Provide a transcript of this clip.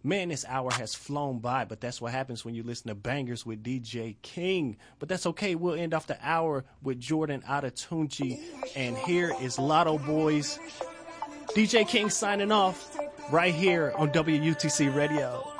Man, this hour has flown by, but that's what happens when you listen to Bangers with DJ King. But that's okay. We'll end off the hour with Jordan Adetunji. And here is Lotto Boys. DJ King signing off right here on WUTC Radio.